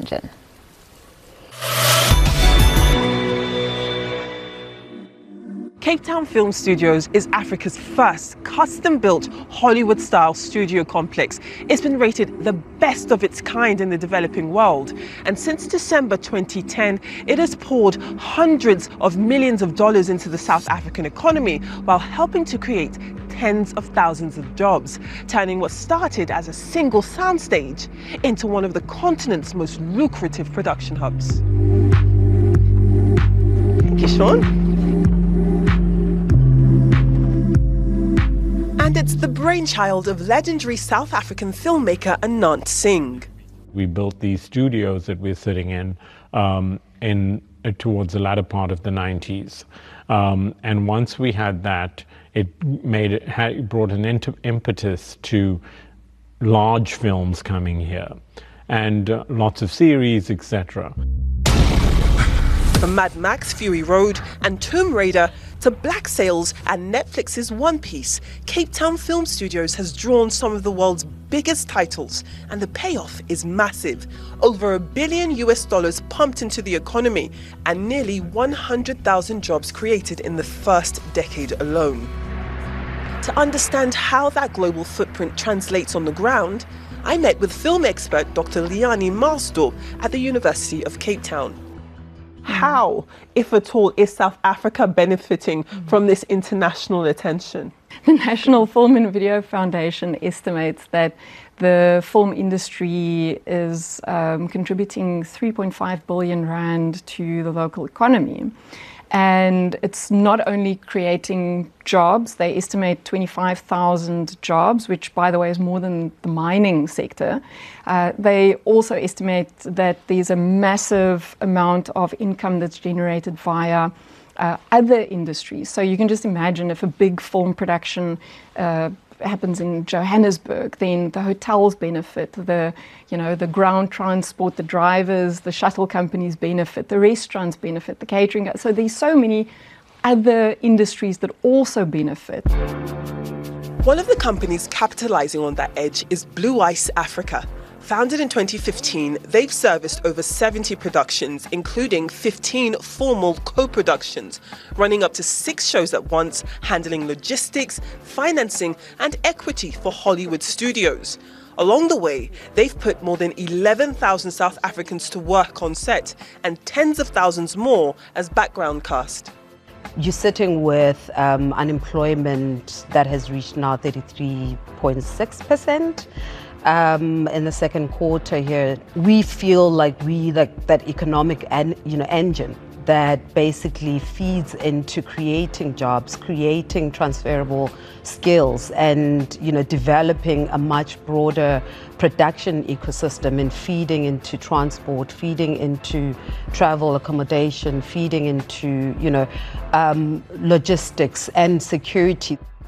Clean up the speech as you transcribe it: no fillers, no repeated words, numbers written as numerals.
London. Cape Town Film Studios is Africa's first custom-built Hollywood-style studio complex. It's been rated the best of its kind in the developing world. And since December 2010, it has poured hundreds of millions of dollars into the South African economy while helping to create tens of thousands of jobs, turning what started as a single soundstage into one of the continent's most lucrative production hubs. Thank you, Sean. And it's the brainchild of legendary South African filmmaker Anant Singh. We built these studios that we're sitting in towards the latter part of the 90s. And once we had that, it brought an impetus to large films coming here and lots of series, etc. From Mad Max Fury Road and Tomb Raider to Black Sails and Netflix's One Piece, Cape Town Film Studios has drawn some of the world's biggest titles, and the payoff is massive. Over $1 billion pumped into the economy and nearly 100,000 jobs created in the first decade alone. To understand how that global footprint translates on the ground, I met with film expert Dr. Liani Marsdorp at the University of Cape Town. How, if at all, is South Africa benefiting from this international attention? The National Film and Video Foundation estimates that the film industry is contributing 3.5 billion rand to the local economy. And it's not only creating jobs, they estimate 25,000 jobs, which, by the way, is more than the mining sector. They also estimate that there's a massive amount of income that's generated via other industries. So you can just imagine if a big film production happens in Johannesburg, then the hotels benefit, the ground transport, the drivers, the shuttle companies benefit, the restaurants benefit, the catering. So there's so many other industries that also benefit. One of the companies capitalizing on that edge is Blue Ice Africa. Founded in 2015, they've serviced over 70 productions, including 15 formal co-productions, running up to 6 shows at once, handling logistics, financing, and equity for Hollywood studios. Along the way, they've put more than 11,000 South Africans to work on set and tens of thousands more as background cast. You're sitting with unemployment that has reached now 33.6%. In the second quarter here, we feel like that economic engine that basically feeds into creating jobs, creating transferable skills, and developing a much broader production ecosystem and feeding into transport, feeding into travel accommodation, feeding into logistics and security.